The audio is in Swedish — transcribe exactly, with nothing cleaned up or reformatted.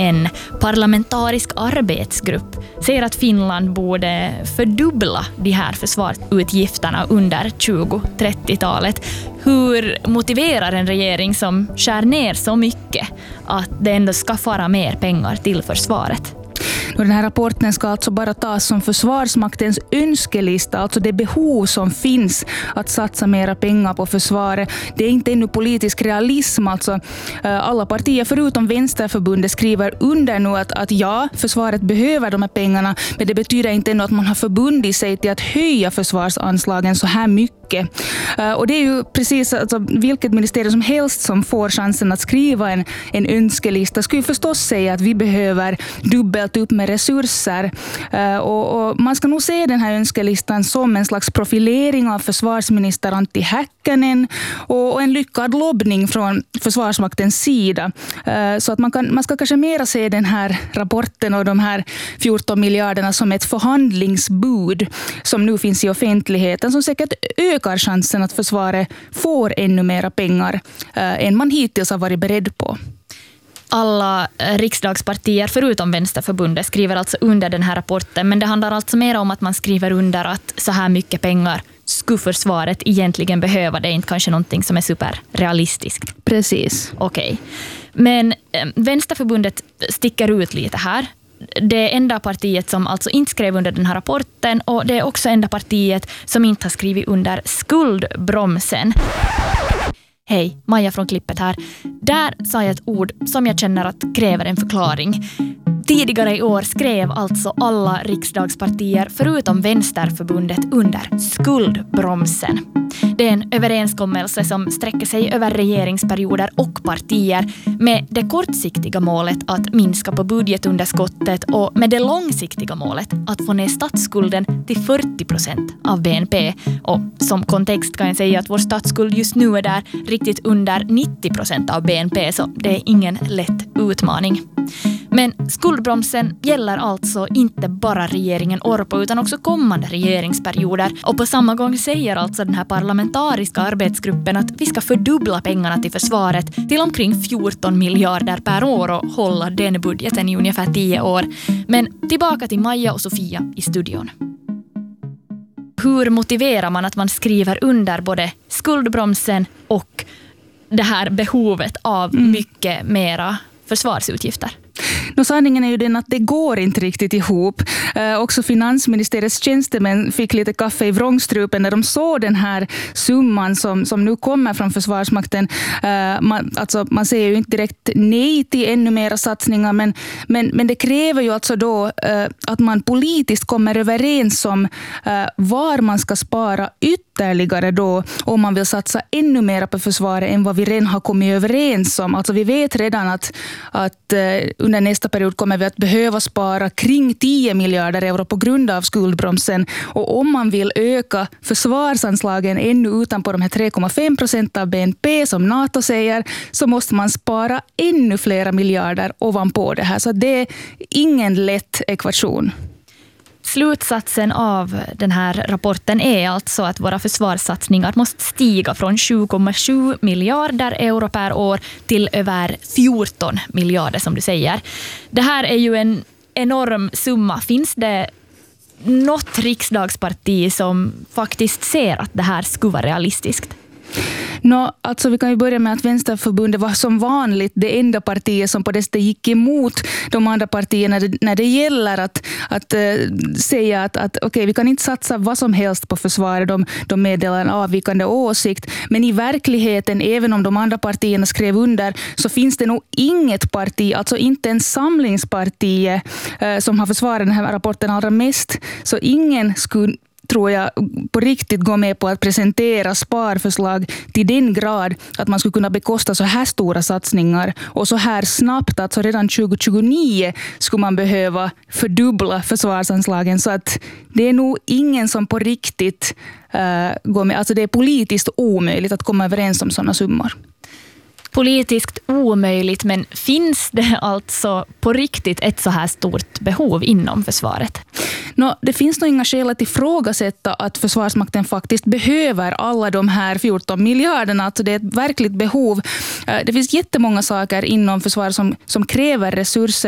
en parlamentarisk arbetsgrupp säger att Finland borde fördubbla de här försvarsutgifterna under tjugo-trettiotalet. Hur motiverar en regering som skär ner så mycket att det ändå ska fara mer pengar till försvaret? Och den här rapporten ska alltså bara tas som Försvarsmaktens önskelista, alltså det behov som finns att satsa mera pengar på försvaret. Det är inte ännu politisk realism. Alltså, alla partier förutom Vänsterförbundet skriver under nu att, att ja, försvaret behöver de här pengarna, men det betyder inte ännu att man har förbundit sig till att höja försvarsanslagen så här mycket. Och det är ju precis alltså, vilket ministerium som helst som får chansen att skriva en, en önskelista skulle förstås säga att vi behöver dubbelt upp med resurser. Och, och man ska nog se den här önskelistan som en slags profilering av försvarsminister Antti Häkkänen och, och en lyckad lobbning från Försvarsmaktens sida. Så att man, kan, man ska kanske mera se den här rapporten och de här fjorton miljarderna som ett förhandlingsbud som nu finns i offentligheten som säkert ökar chansen att försvaret får ännu mera pengar eh, än man hittills har varit beredd på. Alla riksdagspartier förutom Vänsterförbundet skriver alltså under den här rapporten, men det handlar alltså mer om att man skriver under att så här mycket pengar skulle försvaret egentligen behöva. Det är inte kanske någonting som är superrealistiskt. Precis. Okej. Men eh, Vänsterförbundet sticker ut lite här. Det är enda partiet som alltså inte skrev under den här rapporten och det är också enda partiet som inte har skrivit under skuldbromsen. Hej, Maja från Klippet här. Där sa jag ett ord som jag känner att kräver en förklaring. Tidigare i år skrev alltså alla riksdagspartier förutom Vänsterförbundet under skuldbromsen. Det är en överenskommelse som sträcker sig över regeringsperioder och partier med det kortsiktiga målet att minska på budgetunderskottet och med det långsiktiga målet att få ner statsskulden till fyrtio procent av B N P. Och som kontext kan jag säga att vår statsskuld just nu är där riktigt under nittio procent av B N P, så det är ingen lätt utmaning. Men skuldbromsen gäller alltså inte bara regeringen Orpo utan också kommande regeringsperioder. Och på samma gång säger alltså den här parlamentariska arbetsgruppen att vi ska fördubbla pengarna till försvaret till omkring fjorton miljarder per år och hålla den budgeten i ungefär tio år. Men tillbaka till Maja och Sofia i studion. Hur motiverar man att man skriver under både skuldbromsen och det här behovet av mm. mycket mera försvarsutgifter? No, sanningen är ju den att det går inte riktigt ihop. Eh, också finansministeriets tjänstemän fick lite kaffe i vrångstrupen när de såg den här summan som, som nu kommer från Försvarsmakten. Eh, man, alltså, man säger ju inte direkt nej till ännu mera satsningar, men, men, men det kräver ju alltså då eh, att man politiskt kommer överens om eh, var man ska spara ytterligare då om man vill satsa ännu mer på försvaret än vad vi redan har kommit överens om. Alltså vi vet redan att, att eh, under nästa period kommer vi att behöva spara kring tio miljarder euro på grund av skuldbromsen. Och om man vill öka försvarsanslagen ännu utanpå de här tre komma fem procent av B N P som NATO säger, så måste man spara ännu flera miljarder ovanpå det här. Så det är ingen lätt ekvation. Slutsatsen av den här rapporten är alltså att våra försvarssatsningar måste stiga från sju komma sju miljarder euro per år till över fjorton miljarder som du säger. Det här är ju en enorm summa. Finns det något riksdagsparti som faktiskt ser att det här skulle vara realistiskt? No, alltså vi kan ju börja med att Vänsterförbundet var som vanligt det enda partiet som på det sättet gick emot de andra partierna när det, när det gäller att, att uh, säga att, att okay, vi kan inte satsa vad som helst på försvaret. De, de meddelar en avvikande åsikt. Men i verkligheten, även om de andra partierna skrev under, så finns det nog inget parti, alltså inte en samlingsparti uh, som har försvarat den här rapporten allra mest. Så ingen skulle, tror jag, på riktigt gå med på att presentera sparförslag till den grad att man skulle kunna bekosta så här stora satsningar och så här snabbt. Alltså redan tjugo tjugonio skulle man behöva fördubbla försvarsanslagen, så att det är nog ingen som på riktigt uh, går med. Alltså det är politiskt omöjligt att komma överens om sådana summor. Politiskt omöjligt, men finns det alltså på riktigt ett så här stort behov inom försvaret? No, det finns nog inga skäl att ifrågasätta att Försvarsmakten faktiskt behöver alla de här fjorton miljarderna. Alltså det är ett verkligt behov. Det finns jättemånga saker inom försvaret som, som kräver resurser.